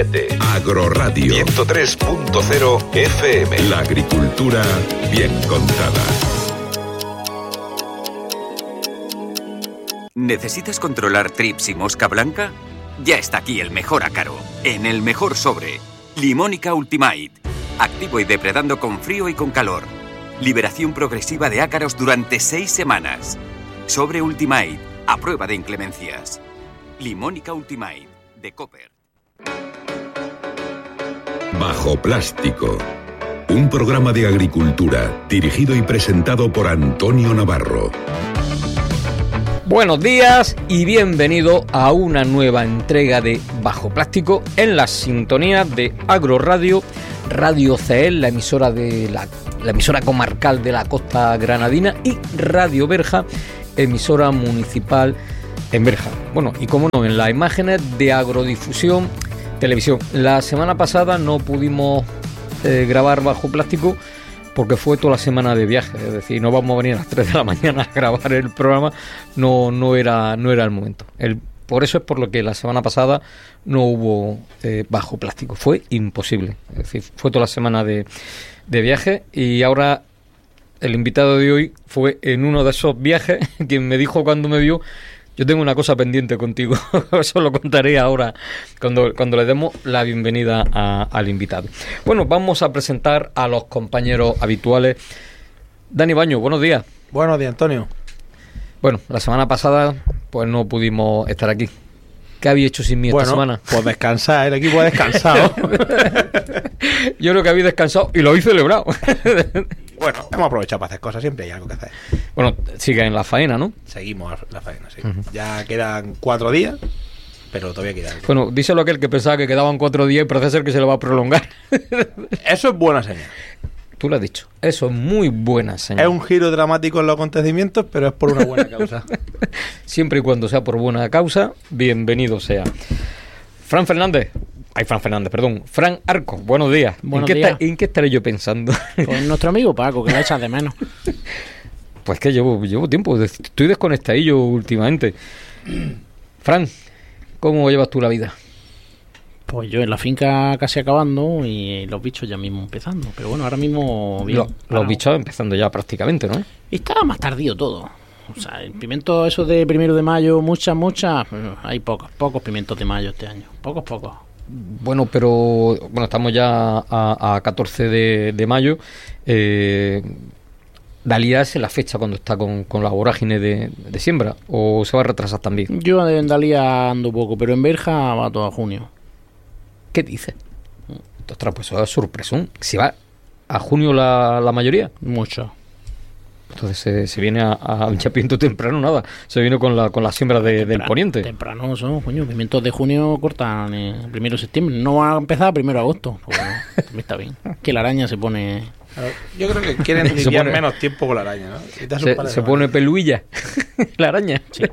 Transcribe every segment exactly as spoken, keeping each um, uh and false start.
Agroradio ciento tres punto cero F M. La agricultura bien contada. ¿Necesitas controlar trips y mosca blanca? Ya está aquí el mejor ácaro, en el mejor sobre. Limónica Ultimate. Activo y depredando con frío y con calor. Liberación progresiva de ácaros durante seis semanas. Sobre Ultimate, a prueba de inclemencias. Limónica Ultimate, de Copper. Bajo Plástico. Un programa de agricultura dirigido y presentado por Antonio Navarro. Buenos días y bienvenido a una nueva entrega de Bajo Plástico en la sintonía de Agroradio, Radio C E L, la emisora de la, la emisora comarcal de la Costa Granadina, y Radio Berja, emisora municipal en Berja. Bueno, y como no, en las imágenes de Agrodifusión Televisión. La semana pasada no pudimos eh, grabar Bajo Plástico porque fue toda la semana de viaje, es decir, no vamos a venir a las tres de la mañana a grabar el programa, no no era no era el momento. El, por eso es por lo que la semana pasada no hubo eh, Bajo Plástico, fue imposible, es decir, fue toda la semana de, de viaje, y ahora el invitado de hoy fue en uno de esos viajes quien me dijo cuando me vio: yo tengo una cosa pendiente contigo. Eso lo contaré ahora cuando, cuando le demos la bienvenida a, al invitado. Bueno, vamos a presentar a los compañeros habituales. Dani Baño, buenos días. Buenos días, Antonio. Bueno, la semana pasada pues no pudimos estar aquí. ¿Qué habéis hecho sin mí bueno, esta semana? Pues descansar, el equipo ha descansado. Yo creo que habéis descansado y lo habéis celebrado. Bueno, hemos aprovechado para hacer cosas, siempre hay algo que hacer. Bueno, sigue en la faena, ¿no? Seguimos la faena, sí. Uh-huh. Ya quedan cuatro días, pero todavía queda algo. Bueno, díselo a aquel que pensaba que quedaban cuatro días y parece ser que se lo va a prolongar. Eso es buena señal. Tú lo has dicho. Eso es muy buena señal. Es un giro dramático en los acontecimientos, pero es por una buena causa. Siempre y cuando sea por buena causa, bienvenido sea. Fran Fernández. Ay, Fran Fernández, perdón. Fran Arco, buenos días. Buenos ¿En, qué días. Está, ¿En qué estaré yo pensando? Pues nuestro amigo Paco, que lo echas de menos. Pues que llevo, llevo tiempo. Estoy desconectadillo últimamente. Fran, ¿cómo llevas tú la vida? Pues yo en la finca casi acabando y los bichos ya mismo empezando. Pero bueno, ahora mismo bien. Lo, los bichos empezando ya prácticamente, ¿no? Y está más tardío todo. O sea, el pimiento, eso de primero de mayo, muchas, muchas. Hay pocos, pocos pimientos de mayo este año. Pocos, pocos. Bueno, pero bueno, estamos ya a, a catorce de, de mayo. Eh, ¿Dalía es la fecha cuando está con, con la vorágine de, de siembra? ¿O se va a retrasar también? Yo en Dalía ando poco, pero en Berja va todo a junio. ¿Qué dices? Ostras, pues eso es sorpresón. ¿Se va a junio la, la mayoría? Mucho. Entonces se, se viene a, a un chapimiento temprano, nada. Se viene con la con la siembra de, del poniente. Temprano son, coño. Pimientos de junio cortan el primero de septiembre. No van a empezar primero de agosto. Pues bueno, también está bien. Que la araña se pone... Yo creo que quieren lidiar pone... menos tiempo con la araña, ¿no? Se, se pone peluilla la araña. Sí.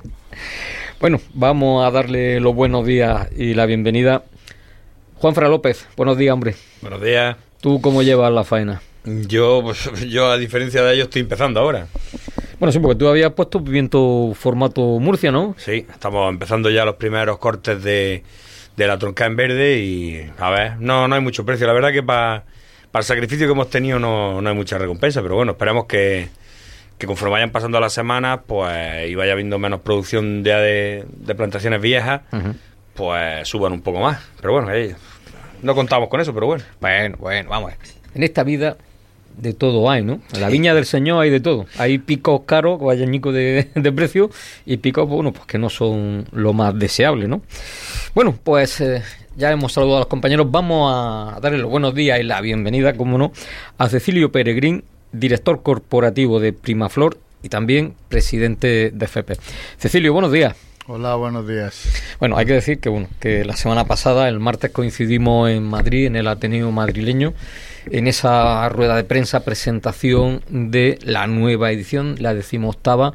Bueno, vamos a darle los buenos días y la bienvenida. Juanfran López, buenos días, hombre. Buenos días. ¿Tú cómo llevas la faena? Yo, pues, yo a diferencia de ellos estoy empezando ahora. Bueno, sí, porque tú habías puesto pimiento formato Murcia, ¿no? Sí, estamos empezando ya los primeros cortes de, de la tronca en verde y, a ver, no no hay mucho precio. La verdad que para para el sacrificio que hemos tenido no, no hay mucha recompensa, pero bueno, esperemos que, que conforme vayan pasando las semanas, pues, y vaya habiendo menos producción de, de, de plantaciones viejas, uh-huh. pues suban un poco más. Pero bueno, eh, no contamos con eso, pero bueno. Bueno, bueno, vamos a ver. En esta vida de todo hay, ¿no? En la viña del Señor hay de todo. Hay picos caros, guayañicos de, de precio, y picos, bueno, pues que no son lo más deseable, ¿no? Bueno, pues eh, ya hemos saludado a los compañeros. Vamos a darle los buenos días y la bienvenida, como no, a Cecilio Peregrín, director corporativo de Primaflor y también presidente de F E P. Cecilio, buenos días. Hola, buenos días. Bueno, hay que decir que bueno que la semana pasada, el martes, coincidimos en Madrid, en el Ateneo madrileño, en esa rueda de prensa, presentación de la nueva edición, la decimoctava,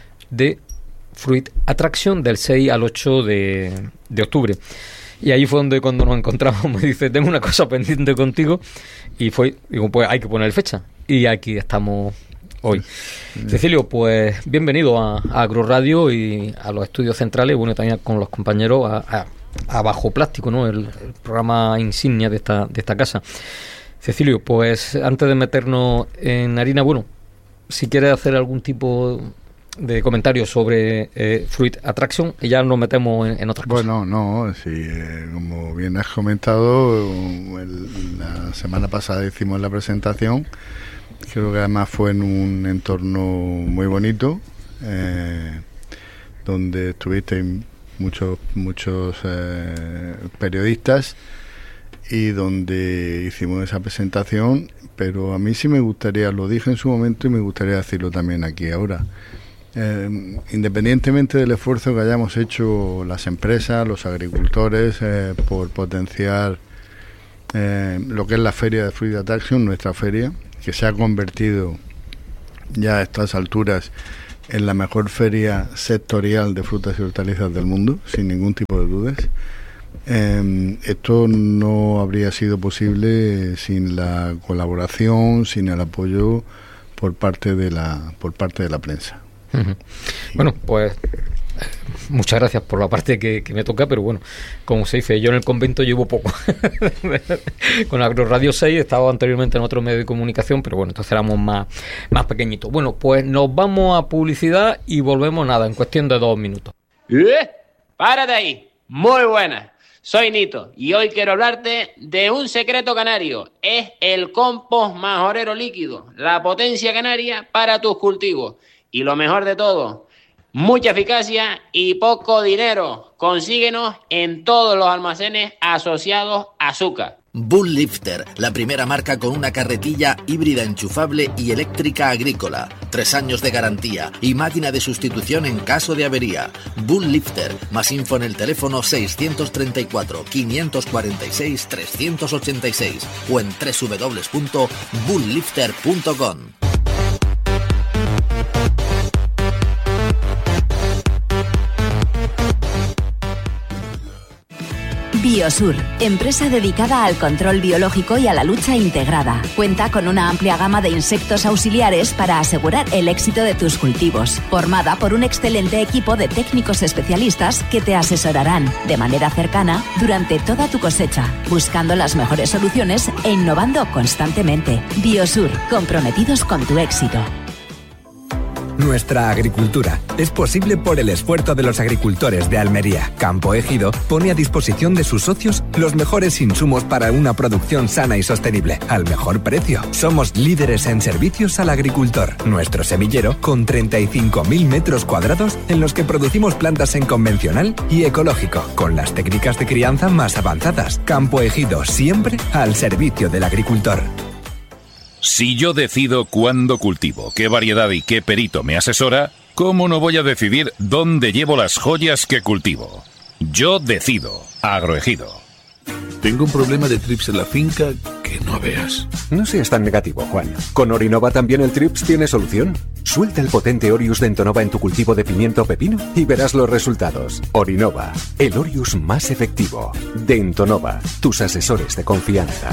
de Fruit Attraction, del seis al ocho de, de octubre. Y ahí fue donde cuando nos encontramos me dice, tengo una cosa pendiente contigo, y fue, digo, pues hay que poner fecha. Y aquí estamos hoy. Cecilio, pues bienvenido a, a Agroradio y a los estudios centrales, bueno, también con los compañeros a, a a Bajo Plástico, ¿no? El, el programa insignia de esta, de esta casa. Cecilio, pues antes de meternos en harina, bueno, si quieres hacer algún tipo de comentario sobre eh, Fruit Attraction, y ya nos metemos en, en otras cosas. Bueno, no, sí, eh, como bien has comentado, el, la semana pasada hicimos la presentación, creo que además fue en un entorno muy bonito, eh, donde estuviste muchos muchos eh, periodistas y donde hicimos esa presentación, pero a mí sí me gustaría, lo dije en su momento y me gustaría decirlo también aquí ahora, eh, independientemente del esfuerzo que hayamos hecho las empresas, los agricultores, eh, por potenciar eh, lo que es la feria de Fruit Attraction, nuestra feria, que se ha convertido ya a estas alturas en la mejor feria sectorial de frutas y hortalizas del mundo, sin ningún tipo de dudas. Eh, esto no habría sido posible sin la colaboración, sin el apoyo por parte de la por parte de la prensa. Uh-huh. Bueno, pues muchas gracias por la parte que, que me toca, pero bueno, como se dice, yo en el convento llevo poco. Con Agroradio seis, estaba anteriormente en otro medio de comunicación, pero bueno, entonces éramos más, más pequeñitos. Bueno, pues nos vamos a publicidad y volvemos, nada, en cuestión de dos minutos. ¿Eh? ¡Párate ahí! Muy buena. Soy Nito y hoy quiero hablarte de un secreto canario. Es el compost majorero líquido, la potencia canaria para tus cultivos. Y lo mejor de todo, mucha eficacia y poco dinero. Consíguenos en todos los almacenes asociados a Azúcar. Bull Lifter, la primera marca con una carretilla híbrida enchufable y eléctrica agrícola. Tres años de garantía y máquina de sustitución en caso de avería. Bull Lifter. Más info en el teléfono seiscientos treinta y cuatro, quinientos cuarenta y seis, trescientos ochenta y seis o en doble u doble u doble u punto bull lifter punto com. Biosur, empresa dedicada al control biológico y a la lucha integrada. Cuenta con una amplia gama de insectos auxiliares para asegurar el éxito de tus cultivos. Formada por un excelente equipo de técnicos especialistas que te asesorarán de manera cercana durante toda tu cosecha, buscando las mejores soluciones e innovando constantemente. Biosur, comprometidos con tu éxito. Nuestra agricultura es posible por el esfuerzo de los agricultores de Almería. Campo Ejido pone a disposición de sus socios los mejores insumos para una producción sana y sostenible, al mejor precio. Somos líderes en servicios al agricultor. Nuestro semillero, con treinta y cinco mil metros cuadrados en los que producimos plantas en convencional y ecológico, con las técnicas de crianza más avanzadas. Campo Ejido, siempre al servicio del agricultor. Si yo decido cuándo cultivo, qué variedad y qué perito me asesora, ¿cómo no voy a decidir dónde llevo las joyas que cultivo? Yo decido. Agroejido. Tengo un problema de trips en la finca que no veas. No seas tan negativo, Juan. Con Orinova también el trips tiene solución. Suelta el potente Orius de Entonova en tu cultivo de pimiento o pepino y verás los resultados. Orinova, el Orius más efectivo. De Entonova, tus asesores de confianza.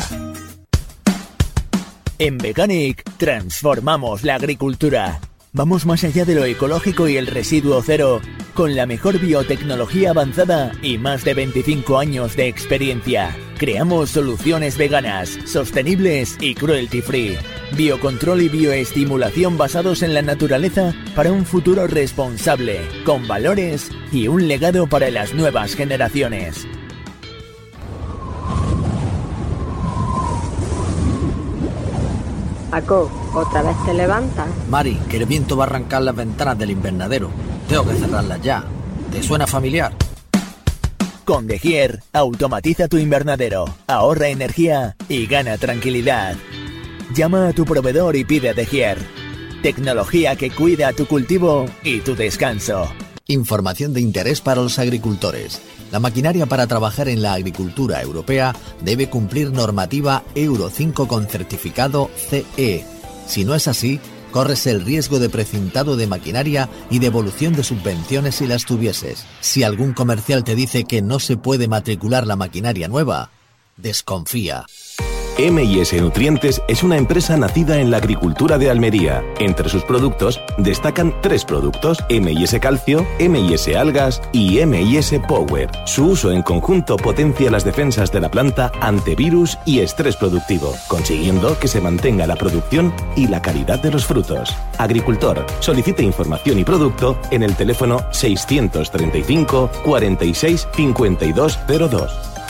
En Veganic transformamos la agricultura. Vamos más allá de lo ecológico y el residuo cero, con la mejor biotecnología avanzada y más de veinticinco años de experiencia. Creamos soluciones veganas, sostenibles y cruelty free. Biocontrol y bioestimulación basados en la naturaleza para un futuro responsable, con valores y un legado para las nuevas generaciones. Paco, ¿otra vez te levantas? Mari, que el viento va a arrancar las ventanas del invernadero. Tengo que cerrarlas ya. ¿Te suena familiar? Con De Gier, automatiza tu invernadero, ahorra energía y gana tranquilidad. Llama a tu proveedor y pide De Gier. Tecnología que cuida tu cultivo y tu descanso. Información de interés para los agricultores. La maquinaria para trabajar en la agricultura europea debe cumplir normativa Euro cinco con certificado C E. Si no es así, corres el riesgo de precintado de maquinaria y devolución de subvenciones si las tuvieses. Si algún comercial te dice que no se puede matricular la maquinaria nueva, desconfía. eme i ese Nutrientes es una empresa nacida en la agricultura de Almería. Entre sus productos destacan tres productos: eme i ese Calcio, eme i ese Algas y eme i ese Power. Su uso en conjunto potencia las defensas de la planta ante virus y estrés productivo, consiguiendo que se mantenga la producción y la calidad de los frutos. Agricultor, solicite información y producto en el teléfono seiscientos treinta y cinco, cuarenta y seis, cincuenta y dos cero dos.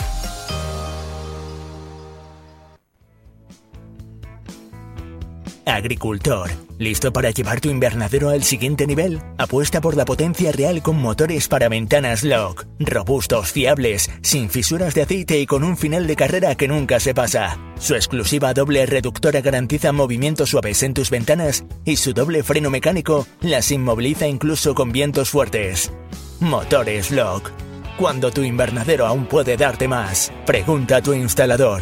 Agricultor, ¿listo para llevar tu invernadero al siguiente nivel? Apuesta por la potencia real con motores para ventanas Lock. Robustos, fiables, sin fisuras de aceite y con un final de carrera que nunca se pasa. Su exclusiva doble reductora garantiza movimientos suaves en tus ventanas y su doble freno mecánico las inmoviliza incluso con vientos fuertes. Motores Lock. Cuando tu invernadero aún puede darte más, pregunta a tu instalador.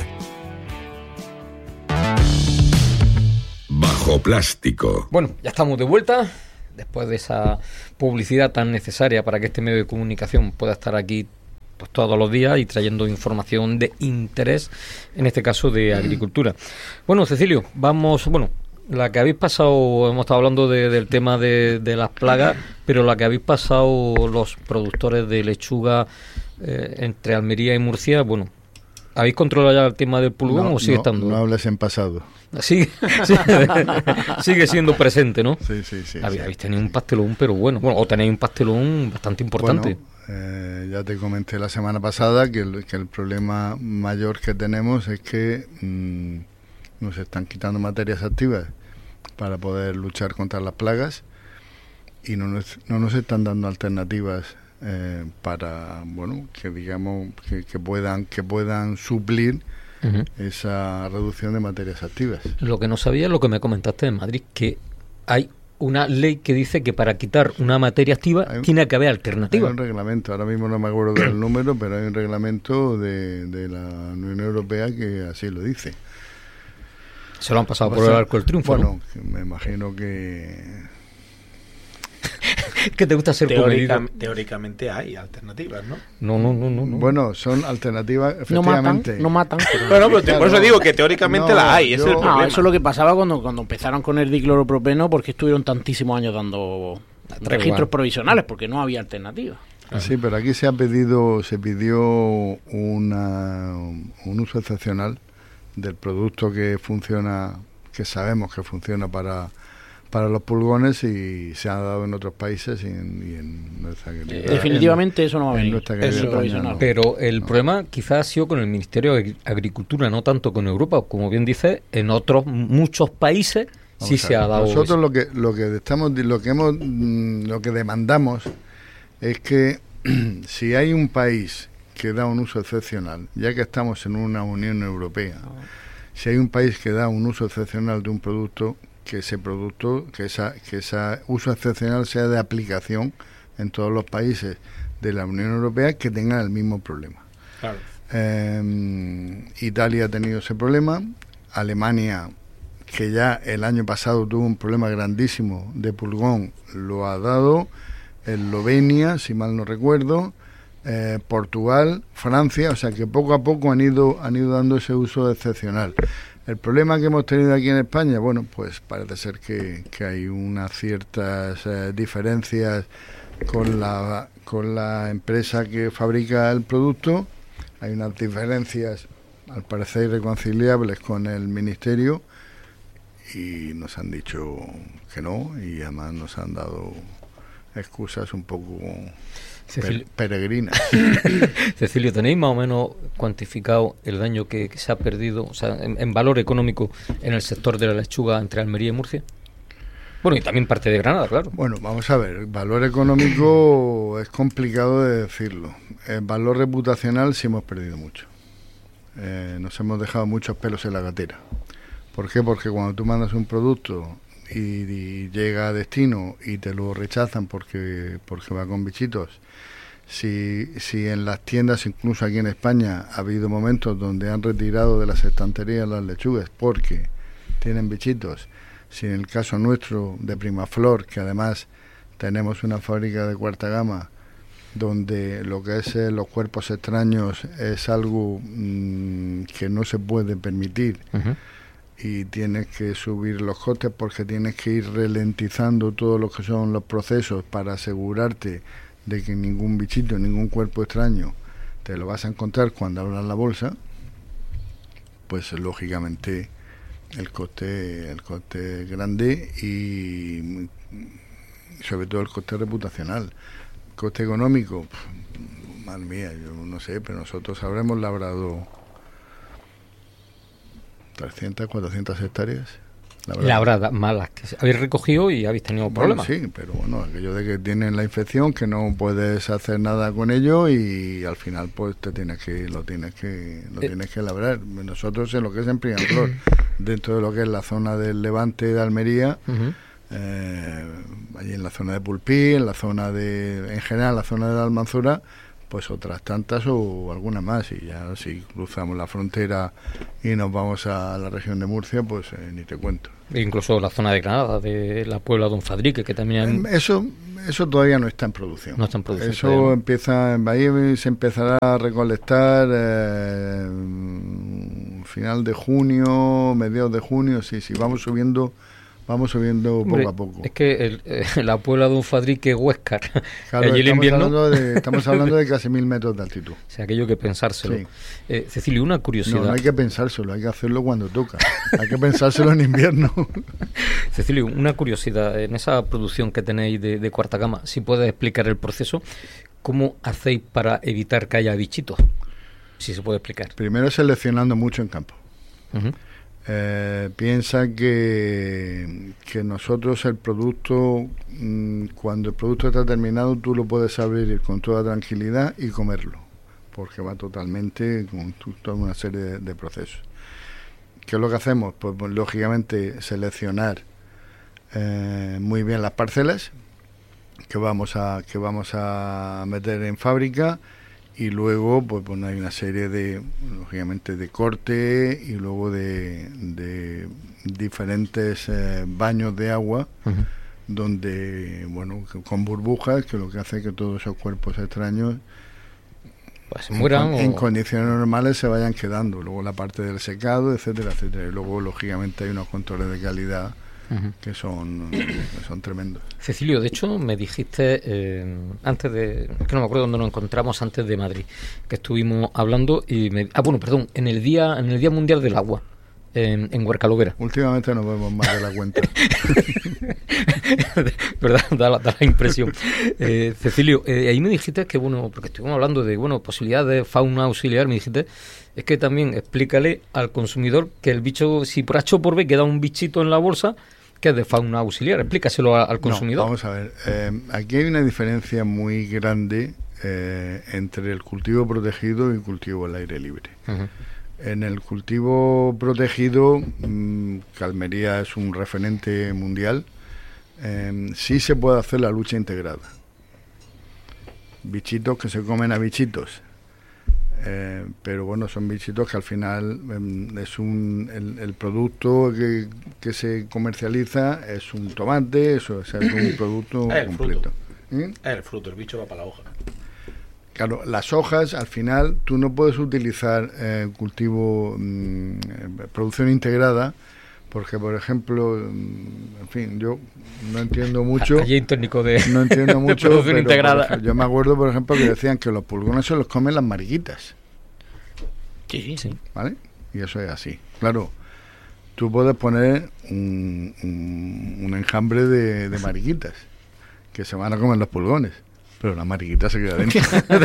Bajo Plástico. Bueno, ya estamos de vuelta después de esa publicidad tan necesaria para que este medio de comunicación pueda estar aquí pues todos los días y trayendo información de interés, en este caso de agricultura. Bueno, Cecilio, vamos, bueno, la que habéis pasado, hemos estado hablando de, del tema de, de las plagas, pero la que habéis pasado los productores de lechuga eh, entre Almería y Murcia, bueno, ¿habéis controlado ya el tema del pulgón no, o sigue no, estando? No hables en pasado. Sigue, sigue, sigue siendo presente, ¿no? Sí, sí, sí. Habéis sí. tenido un pastelón, pero bueno, bueno, o tenéis un pastelón bastante importante. Bueno, eh, ya te comenté la semana pasada que el, que el problema mayor que tenemos es que mmm, nos están quitando materias activas para poder luchar contra las plagas y no nos, no nos están dando alternativas eh, para, bueno, que digamos que, que puedan que puedan suplir Uh-huh. esa reducción de materias activas. Lo que no sabía es lo que me comentaste en Madrid, que hay una ley que dice que para quitar una materia activa un, tiene que haber alternativa. Hay un reglamento, ahora mismo no me acuerdo del número, pero hay un reglamento de, de la Unión Europea que así lo dice. Se lo han pasado por el arco del triunfo, bueno, ¿no? Me imagino que... que te gusta ser Teórica, comedido. Teóricamente hay alternativas, ¿no? No, no, no, no, no. Bueno, son alternativas, efectivamente. No matan, no matan. Pero bueno, pero te, por eso digo que teóricamente no, las hay. Eso, yo, es el no, eso es lo que pasaba cuando, cuando empezaron con el dicloropropeno, porque estuvieron tantísimos años dando registros igual. provisionales, porque no había alternativa. Claro. Sí, pero aquí se ha pedido, se pidió una, un uso excepcional del producto que funciona, que sabemos que funciona para para los pulgones y se ha dado en otros países y en, y en nuestra querida, eh, definitivamente en, eso no va a venir eso provisional. No. Pero el no. problema quizás ha sido con el Ministerio de Agricultura, no tanto con Europa, como bien dice, en otros muchos países Vamos sí se ha dado. Nosotros eso. lo que lo que estamos lo que hemos lo que demandamos es que si hay un país que da un uso excepcional, ya que estamos en una Unión Europea, no. si hay un país que da un uso excepcional de un producto, que ese producto, que esa que ese uso excepcional sea de aplicación en todos los países de la Unión Europea que tengan el mismo problema. Claro. Eh, Italia ha tenido ese problema, Alemania, que ya el año pasado tuvo un problema grandísimo de pulgón, lo ha dado, Eslovenia, si mal no recuerdo, eh, Portugal, Francia, o sea que poco a poco han ido han ido dando ese uso excepcional. El problema que hemos tenido aquí en España, bueno, pues parece ser que, que hay unas ciertas eh, diferencias con la con la empresa que fabrica el producto, hay unas diferencias al parecer irreconciliables con el Ministerio y nos han dicho que no y además nos han dado excusas un poco per, peregrinas. Cecilio, ¿tenéis más o menos cuantificado el daño que, que se ha perdido, o sea, en, en valor económico en el sector de la lechuga entre Almería y Murcia? Bueno, y también parte de Granada, claro. Bueno, vamos a ver, el valor económico es complicado de decirlo. El valor reputacional sí hemos perdido mucho. Eh, nos hemos dejado muchos pelos en la gatera. ¿Por qué? Porque cuando tú mandas un producto y, y llega a destino y te lo rechazan porque porque va con bichitos, si, si en las tiendas, incluso aquí en España, ha habido momentos donde han retirado de las estanterías las lechugas porque tienen bichitos, si en el caso nuestro de Primaflor, que además tenemos una fábrica de cuarta gama, donde lo que es eh, los cuerpos extraños es algo mmm, que no se puede permitir. Uh-huh. Y tienes que subir los costes porque tienes que ir ralentizando todo lo que son los procesos para asegurarte de que ningún bichito, ningún cuerpo extraño te lo vas a encontrar cuando abras la bolsa, pues lógicamente el coste el coste es grande y sobre todo el coste reputacional. El coste económico, pff, madre mía, yo no sé, pero nosotros habremos labrado trescientas, cuatrocientas hectáreas. Labradas malas, que habéis recogido y habéis tenido problemas. Bueno, sí, pero bueno, aquello de que tienen la infección, que no puedes hacer nada con ello y al final pues te tienes que lo tienes que lo eh. tienes que labrar. Nosotros en lo que es en Priamflor, dentro de lo que es la zona del Levante de Almería, uh-huh. eh, allí en la zona de Pulpí, en la zona de, en general, la zona de la Almanzora, pues otras tantas o alguna más, y ya si cruzamos la frontera y nos vamos a la región de Murcia, pues eh, ni te cuento. E incluso la zona de Granada, de la Puebla Don Fadrique, que también... Eso eso todavía no está en producción. No está en producción. Eso todavía. empieza, ahí se empezará a recolectar eh, final de junio, mediados de junio, sí, sí, vamos subiendo... Vamos subiendo Hombre, poco a poco. Es que el, eh, la Puebla de un Fadrique Huéscar, claro, allí el estamos, invierno... hablando de, estamos hablando de casi mil metros de altitud. O sea, aquello que pensárselo. Sí. Eh, Cecilio, una curiosidad... No, no hay que pensárselo, hay que hacerlo cuando toca. Hay que pensárselo en invierno. Cecilio, una curiosidad. En esa producción que tenéis de, de cuarta gama, si puedes explicar el proceso, ¿cómo hacéis para evitar que haya bichitos? Si se puede explicar. Primero seleccionando mucho en campo. Uh-huh. Eh, piensa que, que nosotros el producto, mmm, cuando el producto está terminado, tú lo puedes abrir con toda tranquilidad y comerlo, porque va totalmente con toda una serie de, de procesos. ¿Qué es lo que hacemos? Pues, pues lógicamente seleccionar eh, muy bien las parcelas que vamos a que vamos a meter en fábrica. Y luego, pues, pues hay una serie de, lógicamente, de corte y luego de, de diferentes eh, baños de agua, uh-huh. donde, bueno, con burbujas, que lo que hace que todos esos cuerpos extraños, pues se mueran, en, en o... condiciones normales se vayan quedando. Luego la parte del secado, etcétera, etcétera. Y luego, lógicamente, hay unos controles de calidad Uh-huh. que son que son tremendos. Cecilio, de hecho me dijiste eh, antes de, es que no me acuerdo dónde nos encontramos antes de Madrid, que estuvimos hablando y me, ah bueno, perdón, en el día en el Día Mundial del Agua en, en Huercalovera. Últimamente nos vemos más de la cuenta. ¿Verdad? Da la, da la impresión. Eh, Cecilio, eh, ahí me dijiste que, bueno, porque estuvimos hablando de, bueno, posibilidad de fauna auxiliar, me dijiste, es que también explícale al consumidor que el bicho, si por H o por B queda un bichito en la bolsa, que es de fauna auxiliar, explícaselo a, al consumidor. No, vamos a ver, eh, aquí hay una diferencia muy grande eh, entre el cultivo protegido y el cultivo al aire libre. Uh-huh. En el cultivo protegido, mmm, que Almería es un referente mundial, eh, sí se puede hacer la lucha integrada. Bichitos que se comen a bichitos. Eh, pero bueno, son bichitos que al final eh, es un el, el producto que, que se comercializa es un tomate, eso o sea, es un producto es el completo. Fruto. ¿Mm? Es el fruto, el bicho va para la hoja. Claro, las hojas al final tú no puedes utilizar eh, cultivo, mmm, producción integrada, porque por ejemplo, en fin, yo no entiendo mucho. Allí hay un técnico de, no entiendo mucho, de producción pero, integrada. Ejemplo, yo me acuerdo, por ejemplo, que decían que los pulgones se los comen las mariquitas. Sí, sí. ¿Vale? Y eso es así. Claro, tú puedes poner un, un, un enjambre de, de mariquitas que se van a comer los pulgones. Pero la mariquita se queda dentro.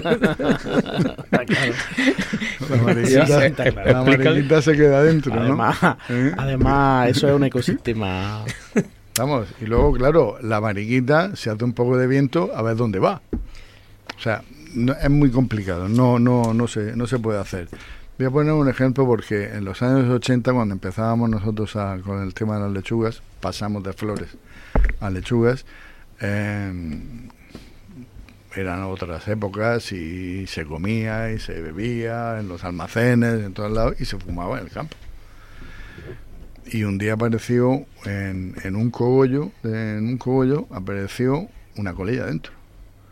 la mariquita, la mariquita se queda dentro, además, ¿no? ¿Eh? Además, eso es un ecosistema. Vamos, y luego, claro, la mariquita se hace un poco de viento a ver dónde va. O sea, no, es muy complicado, no, no, no se, no se puede hacer. Voy a poner un ejemplo porque en los años ochenta, cuando empezábamos nosotros a, con el tema de las lechugas, pasamos de flores a lechugas, eh, eran otras épocas y se comía y se bebía en los almacenes, en todos lados, y se fumaba en el campo. Y un día apareció en, en un cogollo, en un cogollo apareció una colilla dentro.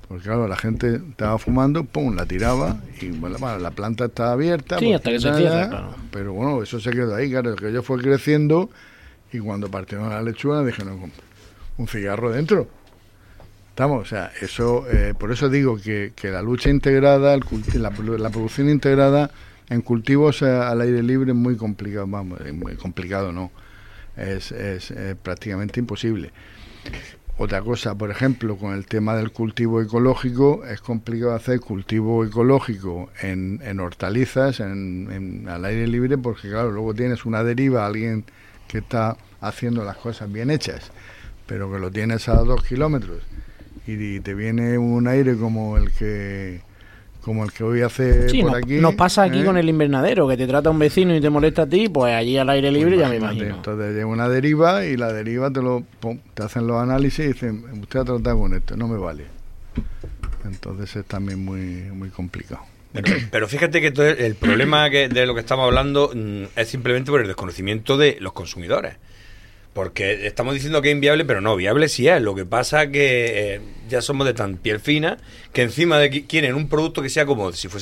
Porque claro, la gente estaba fumando, pum, la tiraba y bueno, la planta estaba abierta. Sí, hasta que se cierra, claro. Pero bueno, eso se quedó ahí, claro, que yo fue creciendo y cuando partieron la lechuga dijeron, un cigarro dentro. Estamos, o sea, eso, eh, por eso digo que, que la lucha integrada, el culti- la, la producción integrada en cultivos al aire libre es muy complicado, vamos, muy complicado no, es, es, es prácticamente imposible. Otra cosa, por ejemplo, con el tema del cultivo ecológico, es complicado hacer cultivo ecológico en, en hortalizas, en, en, al aire libre, porque claro, luego tienes una deriva, alguien que está haciendo las cosas bien hechas, pero que lo tienes a dos kilómetros y te viene un aire como el que como el que hoy hace sí, por no, aquí. Nos pasa aquí ¿eh? con el invernadero, que te trata un vecino y te molesta a ti, pues allí al aire libre pues ya me imagino. Entonces llega una deriva y la deriva te lo pum, te hacen los análisis y dicen, usted ha tratado con esto, no me vale. Entonces es también muy muy complicado. Pero, pero fíjate que todo el, el problema que, de lo que estamos hablando mmm, es simplemente por el desconocimiento de los consumidores. Porque estamos diciendo que es inviable, pero no, viable sí es. Lo que pasa que eh, ya somos de tan piel fina que encima de que quieren un producto que sea como si fuese